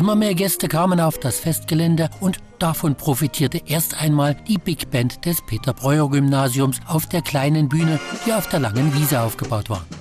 Immer mehr Gäste kamen auf das Festgelände und davon profitierte erst einmal die Big Band des Peter-Breuer-Gymnasiums auf der kleinen Bühne, die auf der Langen Wiese aufgebaut war.